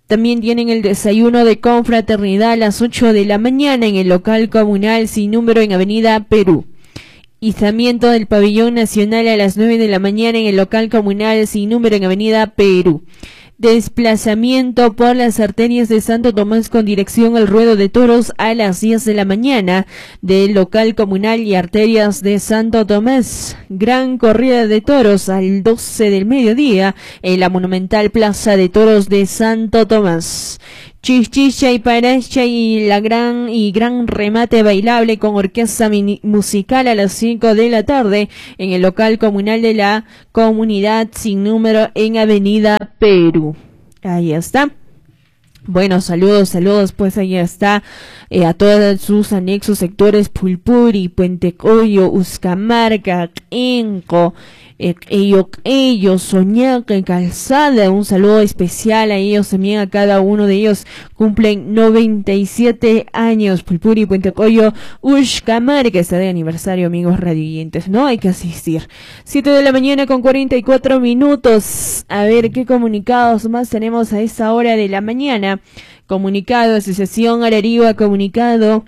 También tienen el desayuno de confraternidad a las ocho de la mañana en el local comunal sin número en Avenida Perú. Izamiento del pabellón nacional a las nueve de la mañana en el local comunal sin número en Avenida Perú. Desplazamiento por las arterias de Santo Tomás con dirección al ruedo de toros a las diez de la mañana del local comunal y arterias de Santo Tomás. Gran corrida de toros al doce del mediodía en la monumental Plaza de Toros de Santo Tomás. Chichicha y paracha y la gran y gran remate bailable con orquesta mini musical a las cinco de la tarde en el local comunal de la comunidad sin número en Avenida Perú. Ahí está. Bueno, saludos, saludos, pues ahí está eh, a todos sus anexos sectores Pulpuri, Puente Coyo, Uscamarca, Enco, eh, ello, ellos, Soñaca, Calzada. Un saludo especial a ellos también, a cada uno de ellos. Cumplen noventa y siete años, Pulpuri, Puente Coyo, Uscamarca. Está de aniversario, amigos radioyentes, ¿no? Hay que asistir. siete de la mañana con cuarenta y cuatro minutos. A ver qué comunicados más tenemos a esta hora de la mañana. Comunicado, Asociación Arariwa, comunicado.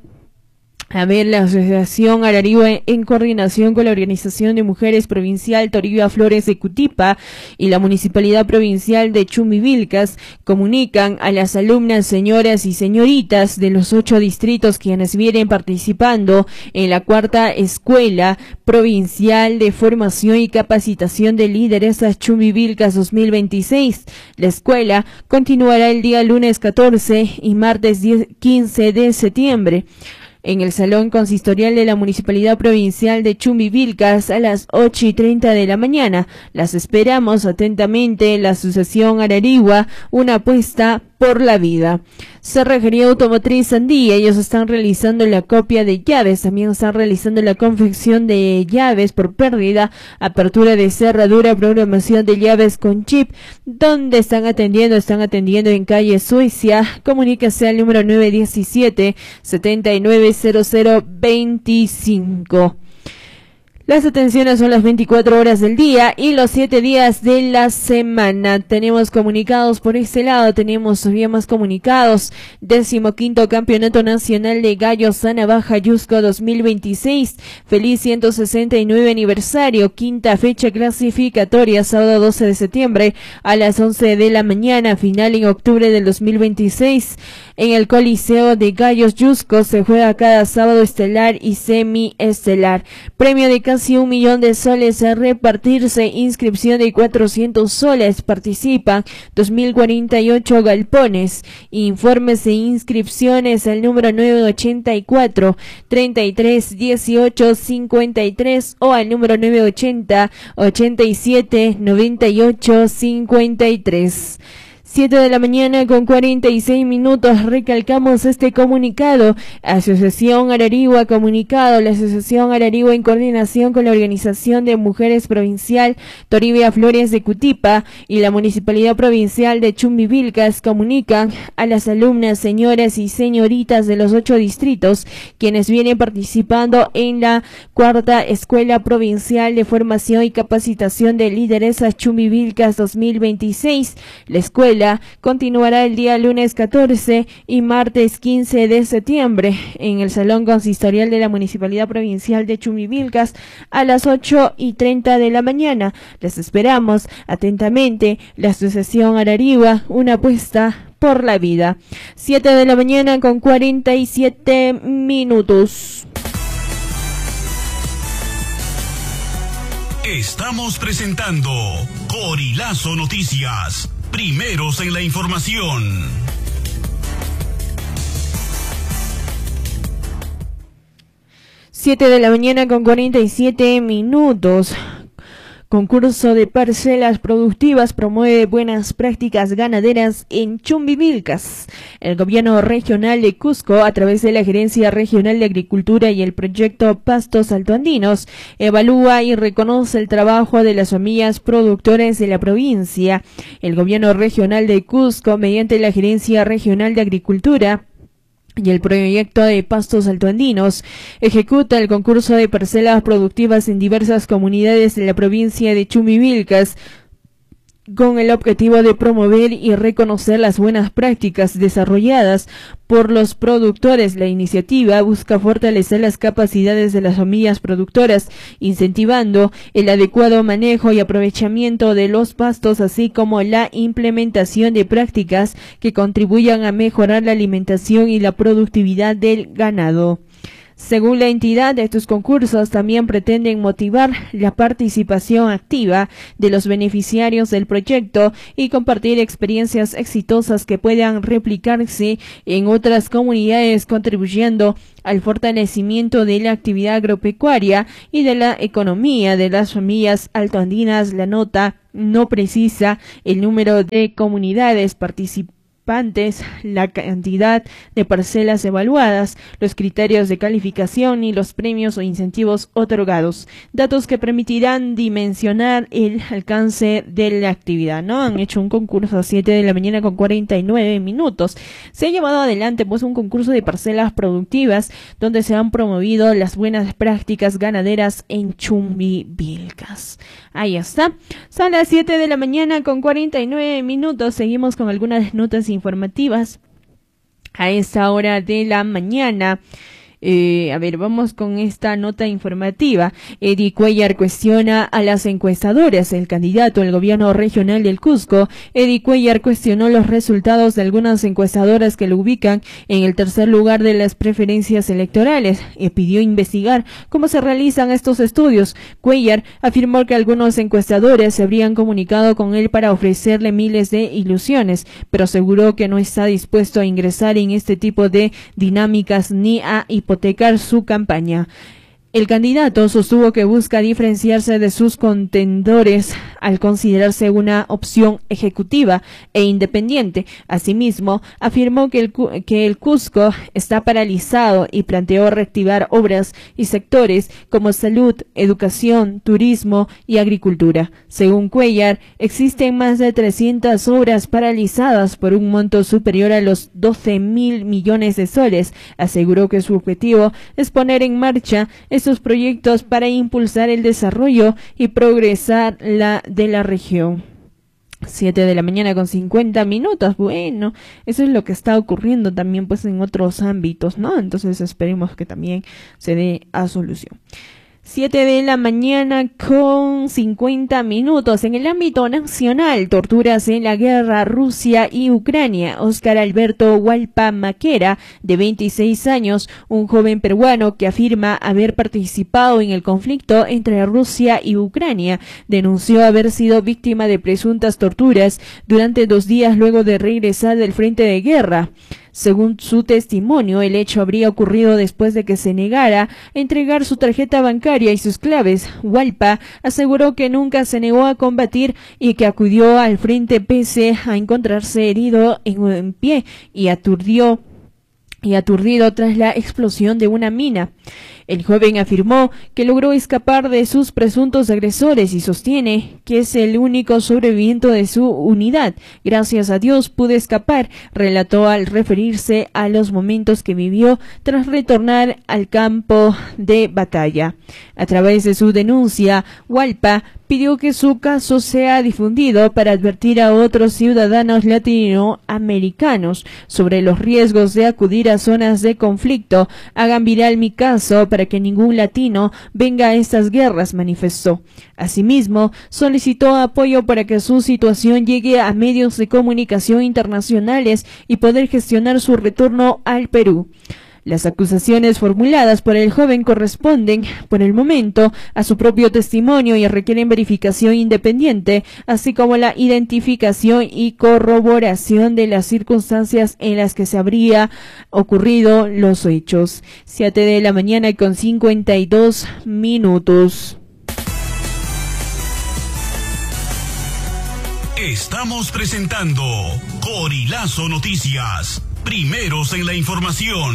A ver, la Asociación Arariwa, en coordinación con la Organización de Mujeres Provincial Toribia Flores de Cutipa y la Municipalidad Provincial de Chumbivilcas, comunican a las alumnas, señoras y señoritas de los ocho distritos quienes vienen participando en la cuarta Escuela Provincial de Formación y Capacitación de Lideresas Chumbivilcas dos mil veintiséis. La escuela continuará el día lunes catorce y martes quince de septiembre. En el Salón Consistorial de la Municipalidad Provincial de Chumbivilcas a las ocho y treinta de la mañana. Las esperamos atentamente. La Asociación Arariwa, una apuesta por la vida. Cerrajería Automotriz Sandía, ellos están realizando la copia de llaves, también están realizando la confección de llaves por pérdida, apertura de cerradura, programación de llaves con chip. ¿Dónde están atendiendo? Están atendiendo en calle Suecia. Comuníquese al número nueve diecisiete, setenta y nueve cero cero veinticinco. Las atenciones son las veinticuatro horas del día y los siete días de la semana. Tenemos comunicados por este lado, tenemos todavía más comunicados. Decimoquinto Campeonato Nacional de Gallos Sana Baja Yusco dos mil veintiséis. Feliz ciento sesenta y nueve aniversario. Quinta fecha clasificatoria, sábado doce de septiembre a las once de la mañana. Final en octubre del dos mil veintiséis. En el Coliseo de Gallos Yusco se juega cada sábado estelar y semiestelar. Premio de casi un millón de soles a repartirse, inscripción de cuatrocientos soles, participan dos mil cuarenta y ocho galpones. Informes e inscripciones al número nueve ochenta y cuatro, treinta y tres, dieciocho, cincuenta y tres o al número nueve ochenta, ochenta y siete, noventa y ocho, cincuenta y tres. siete de la mañana con cuarenta y seis minutos. Recalcamos este comunicado. Asociación Arariwa, comunicado. La Asociación Arariwa, en coordinación con la Organización de Mujeres Provincial Toribia Flores de Cutipa y la Municipalidad Provincial de Chumbivilcas, comunican a las alumnas, señoras y señoritas de los ocho distritos quienes vienen participando en la cuarta Escuela Provincial de Formación y Capacitación de Lideresas Chumbivilcas dos mil veintiséis. La escuela continuará el día lunes catorce y martes quince de septiembre en el Salón Consistorial de la Municipalidad Provincial de Chumbivilcas a las ocho y treinta de la mañana. Les esperamos atentamente. La Asociación Arariwa, una apuesta por la vida. siete de la mañana con cuarenta y siete minutos. Estamos presentando Corilazo Noticias. Primeros en la información. siete de la mañana con cuarenta y siete minutos. Concurso de parcelas productivas promueve buenas prácticas ganaderas en Chumbivilcas. El gobierno regional de Cusco, a través de la Gerencia Regional de Agricultura y el proyecto Pastos Altoandinos, evalúa y reconoce el trabajo de las familias productoras de la provincia. El gobierno regional de Cusco, mediante la Gerencia Regional de Agricultura y el proyecto de Pastos Altoandinos, ejecuta el concurso de parcelas productivas en diversas comunidades de la provincia de Chumbivilcas, con el objetivo de promover y reconocer las buenas prácticas desarrolladas por los productores. La iniciativa busca fortalecer las capacidades de las familias productoras, incentivando el adecuado manejo y aprovechamiento de los pastos, así como la implementación de prácticas que contribuyan a mejorar la alimentación y la productividad del ganado. Según la entidad, estos concursos también pretenden motivar la participación activa de los beneficiarios del proyecto y compartir experiencias exitosas que puedan replicarse en otras comunidades, contribuyendo al fortalecimiento de la actividad agropecuaria y de la economía de las familias altoandinas. La nota no precisa el número de comunidades participantes, la cantidad de parcelas evaluadas, los criterios de calificación y los premios o incentivos otorgados, datos que permitirán dimensionar el alcance de la actividad, ¿no? Han hecho un concurso a siete de la mañana con cuarenta y nueve minutos. Se ha llevado adelante pues un concurso de parcelas productivas donde se han promovido las buenas prácticas ganaderas en Chumbivilcas. Ahí está. Son las siete de la mañana con cuarenta y nueve minutos. Seguimos con algunas notas informativas a esta hora de la mañana. Eh, a ver, vamos con esta nota informativa. Eddie Cuellar cuestiona a las encuestadoras. El candidato al gobierno regional del Cusco, Eddie Cuellar, cuestionó los resultados de algunas encuestadoras que lo ubican en el tercer lugar de las preferencias electorales y pidió investigar cómo se realizan estos estudios. Cuellar afirmó que algunos encuestadores se habrían comunicado con él para ofrecerle miles de ilusiones, pero aseguró que no está dispuesto a ingresar en este tipo de dinámicas ni a hipotecar su campaña. El candidato sostuvo que busca diferenciarse de sus contendores al considerarse una opción ejecutiva e independiente. Asimismo, afirmó que el, que el Cusco está paralizado y planteó reactivar obras y sectores como salud, educación, turismo y agricultura. Según Cuellar, existen más de trescientas obras paralizadas por un monto superior a los doce mil millones de soles. Aseguró que su objetivo es poner en marcha estos proyectos para impulsar el desarrollo y progresar la de la región. Siete de la mañana con cincuenta minutos. Bueno, eso es lo que está ocurriendo también pues en otros ámbitos, ¿no? Entonces esperemos que también se dé a solución. Siete de la mañana con cincuenta minutos. En el ámbito nacional, torturas en la guerra Rusia y Ucrania. Óscar Alberto Hualpa Maquera, de veintiséis años, un joven peruano que afirma haber participado en el conflicto entre Rusia y Ucrania, denunció haber sido víctima de presuntas torturas durante dos días luego de regresar del frente de guerra. Según su testimonio, el hecho habría ocurrido después de que se negara a entregar su tarjeta bancaria y sus claves. Hualpa aseguró que nunca se negó a combatir y que acudió al frente pese a encontrarse herido en un pie y aturdió y aturdido tras la explosión de una mina. El joven afirmó que logró escapar de sus presuntos agresores y sostiene que es el único sobreviviente de su unidad. Gracias a Dios pude escapar, relató al referirse a los momentos que vivió tras retornar al campo de batalla. A través de su denuncia, Hualpa pidió que su caso sea difundido para advertir a otros ciudadanos latinoamericanos sobre los riesgos de acudir a zonas de conflicto. Hagan viral mi caso para que ningún latino venga a estas guerras, manifestó. Asimismo, solicitó apoyo para que su situación llegue a medios de comunicación internacionales y poder gestionar su retorno al Perú. Las acusaciones formuladas por el joven corresponden, por el momento, a su propio testimonio y requieren verificación independiente, así como la identificación y corroboración de las circunstancias en las que se habría ocurrido los hechos. Siete de la mañana con cincuenta y dos minutos. Estamos presentando Corilazo Noticias. Primeros en la información.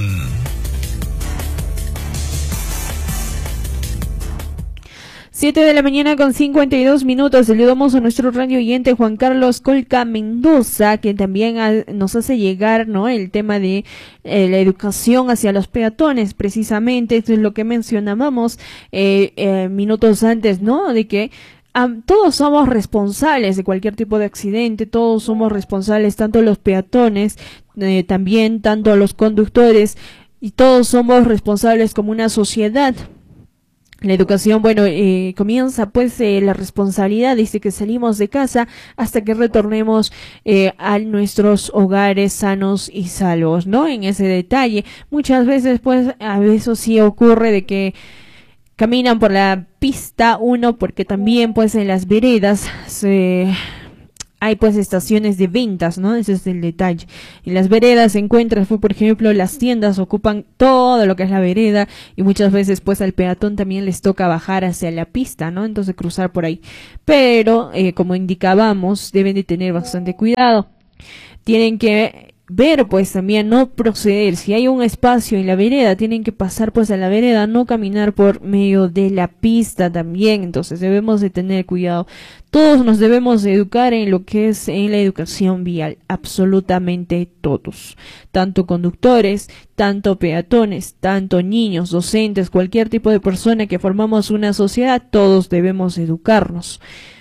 Siete de la mañana con cincuenta y dos minutos. Saludamos a nuestro radio oyente Juan Carlos Colca Mendoza, que también ha, nos hace llegar, ¿no?, el tema de eh, la educación hacia los peatones. Precisamente esto es lo que mencionábamos eh, eh, minutos antes, ¿no?, de que Um, todos somos responsables de cualquier tipo de accidente, todos somos responsables, tanto los peatones, eh, también tanto los conductores, y todos somos responsables como una sociedad. La educación, bueno, eh, comienza pues eh, la responsabilidad desde que salimos de casa hasta que retornemos eh, a nuestros hogares sanos y salvos, ¿no? En ese detalle, muchas veces pues a veces sí ocurre de que caminan por la pista uno, porque también pues en las veredas se... hay pues estaciones de ventas, ¿no? Ese es el detalle. En las veredas se encuentran, por ejemplo, las tiendas ocupan todo lo que es la vereda y muchas veces pues al peatón también les toca bajar hacia la pista, ¿no? Entonces cruzar por ahí. Pero, eh, como indicábamos, deben de tener bastante cuidado. Tienen que ver pues también no proceder, si hay un espacio en la vereda tienen que pasar pues a la vereda, no caminar por medio de la pista también. Entonces debemos de tener cuidado, todos nos debemos educar en lo que es en la educación vial, absolutamente todos, tanto conductores, tanto peatones, tanto niños, docentes, cualquier tipo de persona que formamos una sociedad, todos debemos educarnos.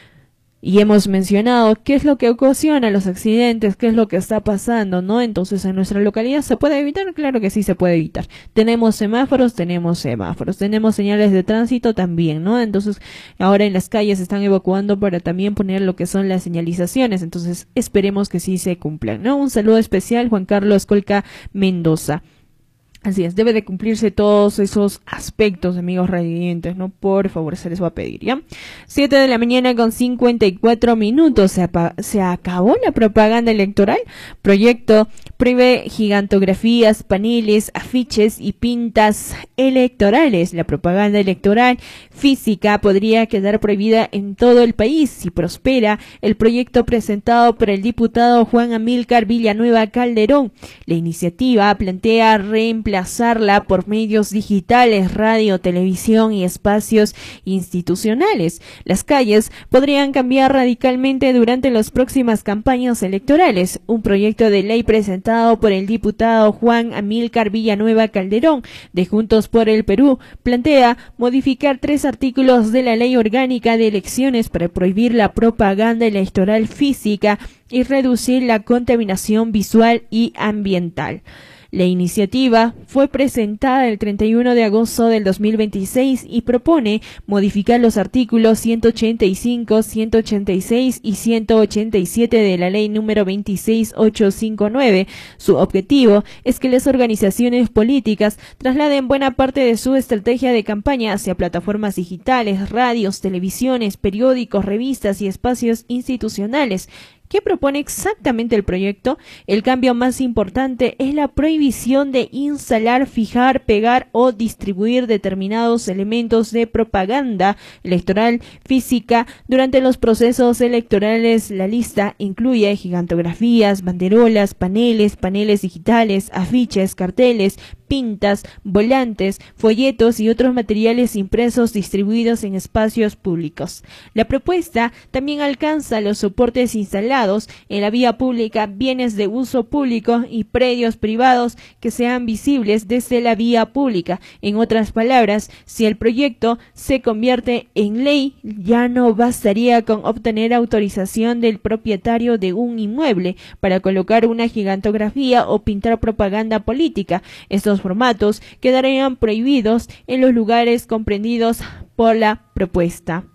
Y hemos mencionado qué es lo que ocasiona los accidentes, qué es lo que está pasando, ¿no? Entonces, ¿en nuestra localidad se puede evitar? Claro que sí se puede evitar. Tenemos semáforos, tenemos semáforos, tenemos señales de tránsito también, ¿no? Entonces, ahora en las calles se están evacuando para también poner lo que son las señalizaciones. Entonces, esperemos que sí se cumplan, ¿no? Un saludo especial, Juan Carlos Colca Mendoza. Así es, debe de cumplirse todos esos aspectos, amigos radiantes, ¿no? Por favor, se les va a pedir, ¿ya? siete de la mañana con cincuenta y cuatro minutos. Se, se acabó la propaganda electoral. Proyecto prohíbe gigantografías, paneles, afiches y pintas electorales. La propaganda electoral física podría quedar prohibida en todo el país si prospera el proyecto presentado por el diputado Juan Amílcar Villanueva Calderón. La iniciativa plantea reemplazar reemplazarla por medios digitales, radio, televisión y espacios institucionales. Las calles podrían cambiar radicalmente durante las próximas campañas electorales. Un proyecto de ley presentado por el diputado Juan Amílcar Villanueva Calderón de Juntos por el Perú plantea modificar tres artículos de la Ley Orgánica de Elecciones para prohibir la propaganda electoral física y reducir la contaminación visual y ambiental. La iniciativa fue presentada el treinta y uno de agosto del dos mil veintiséis y propone modificar los artículos ciento ochenta y cinco, ciento ochenta y seis y ciento ochenta y siete de la ley número veintiséis mil ochocientos cincuenta y nueve. Su objetivo es que las organizaciones políticas trasladen buena parte de su estrategia de campaña hacia plataformas digitales, radios, televisiones, periódicos, revistas y espacios institucionales. ¿Qué propone exactamente el proyecto? El cambio más importante es la prohibición de instalar, fijar, pegar o distribuir determinados elementos de propaganda electoral física durante los procesos electorales. La lista incluye gigantografías, banderolas, paneles, paneles digitales, afiches, carteles, pintas, volantes, folletos y otros materiales impresos distribuidos en espacios públicos. La propuesta también alcanza los soportes instalados en la vía pública, bienes de uso público y predios privados que sean visibles desde la vía pública. En otras palabras, si el proyecto se convierte en ley, ya no bastaría con obtener autorización del propietario de un inmueble para colocar una gigantografía o pintar propaganda política. Estos formatos quedarían prohibidos en los lugares comprendidos por la propuesta.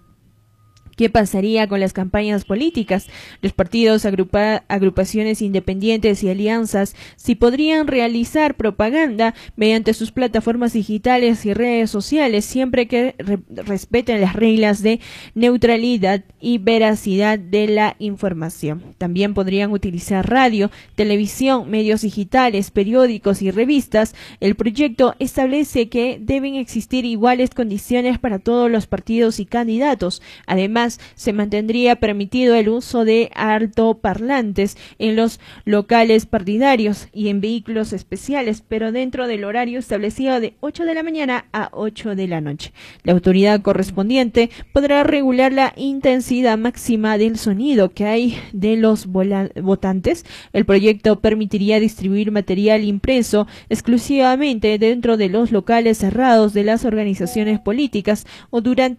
¿Qué pasaría con las campañas políticas? Los partidos, agrupa, agrupaciones independientes y alianzas sí podrían realizar propaganda mediante sus plataformas digitales y redes sociales, siempre que re respeten las reglas de neutralidad y veracidad de la información. También podrían utilizar radio, televisión, medios digitales, periódicos y revistas. El proyecto establece que deben existir iguales condiciones para todos los partidos y candidatos. Además, se mantendría permitido el uso de altoparlantes en los locales partidarios y en vehículos especiales, pero dentro del horario establecido de ocho de la mañana a ocho de la noche. La autoridad correspondiente podrá regular la intensidad máxima del sonido que hay de los votantes. El proyecto permitiría distribuir material impreso exclusivamente dentro de los locales cerrados de las organizaciones políticas o durante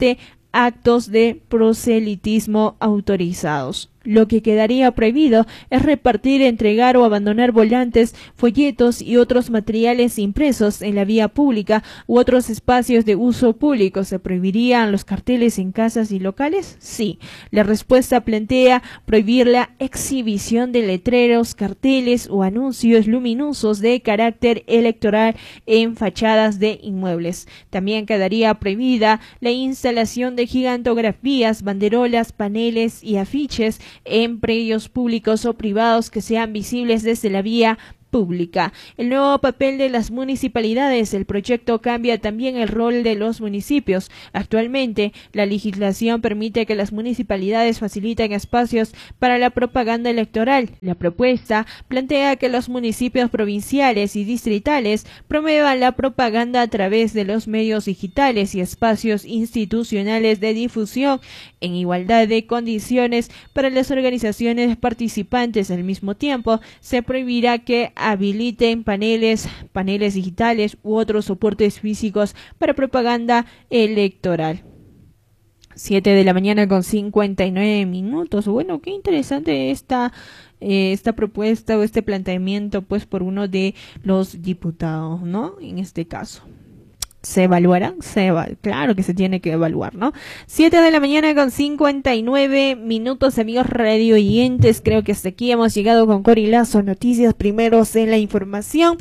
actos de proselitismo autorizados. Lo que quedaría prohibido es repartir, entregar o abandonar volantes, folletos y otros materiales impresos en la vía pública u otros espacios de uso público. ¿Se prohibirían los carteles en casas y locales? Sí. La respuesta plantea prohibir la exhibición de letreros, carteles o anuncios luminosos de carácter electoral en fachadas de inmuebles. También quedaría prohibida la instalación de gigantografías, banderolas, paneles y afiches en predios públicos o privados que sean visibles desde la vía pública. El nuevo papel de las municipalidades. El proyecto cambia también el rol de los municipios. Actualmente, la legislación permite que las municipalidades faciliten espacios para la propaganda electoral. La propuesta plantea que los municipios provinciales y distritales promuevan la propaganda a través de los medios digitales y espacios institucionales de difusión en igualdad de condiciones para las organizaciones participantes. Al mismo tiempo, se prohibirá que habiliten paneles, paneles digitales u otros soportes físicos para propaganda electoral. siete de la mañana con cincuenta y nueve minutos. Bueno, qué interesante esta, eh, esta propuesta o este planteamiento, pues, por uno de los diputados, ¿no? En este caso. ¿Se evaluará? Se eva- claro que se tiene que evaluar, ¿no? siete de la mañana con cincuenta y nueve minutos, amigos radio oyentes. Creo que hasta aquí hemos llegado con Cori Lazo, noticias primeros en la información.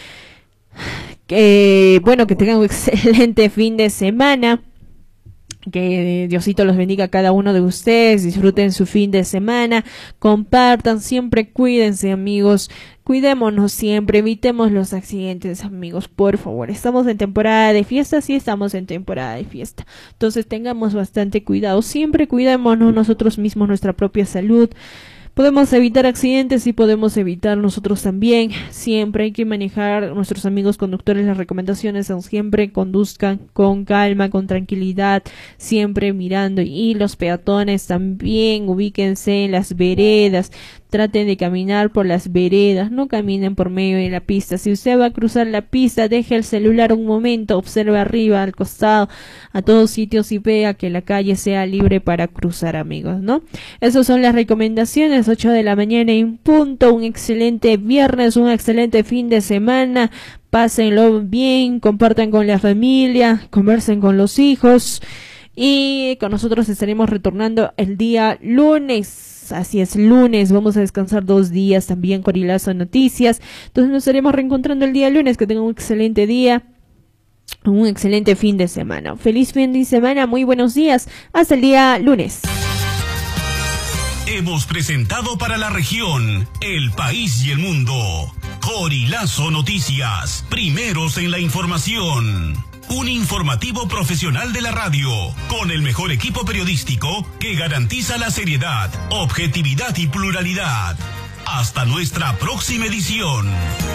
Que, bueno, que tengan un excelente fin de semana. Que Diosito los bendiga a cada uno de ustedes. Disfruten su fin de semana. Compartan, siempre cuídense, amigos. Cuidémonos siempre, evitemos los accidentes, amigos, por favor. Estamos en temporada de fiesta, sí estamos en temporada de fiesta. Entonces tengamos bastante cuidado. Siempre cuidémonos nosotros mismos, nuestra propia salud. Podemos evitar accidentes y podemos evitar nosotros también. Siempre hay que manejar, nuestros amigos conductores, las recomendaciones son siempre conduzcan con calma, con tranquilidad, siempre mirando. Y los peatones también, ubíquense en las veredas. Traten de caminar por las veredas, no caminen por medio de la pista. Si usted va a cruzar la pista, deje el celular un momento, observe arriba, al costado, a todos sitios y vea que la calle sea libre para cruzar, amigos, ¿no? Esas son las recomendaciones. Ocho de la mañana en punto. Un excelente viernes, un excelente fin de semana. Pásenlo bien, compartan con la familia, conversen con los hijos y con nosotros estaremos retornando el día lunes. Así es, lunes, vamos a descansar dos días también, Cori Lazo Noticias. Entonces nos estaremos reencontrando el día lunes. Que tengan un excelente día, un excelente fin de semana. Feliz fin de semana, muy buenos días. Hasta el día lunes. Hemos presentado para la región, el país y el mundo, Cori Lazo Noticias, primeros en la información. Un informativo profesional de la radio, con el mejor equipo periodístico que garantiza la seriedad, objetividad y pluralidad. Hasta nuestra próxima edición.